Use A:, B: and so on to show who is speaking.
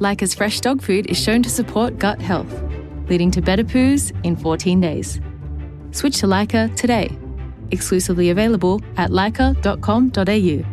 A: Lyca's fresh dog food is shown to support gut health, leading to better poos in 14 days. Switch to Lyca today. Exclusively available at lyca.com.au.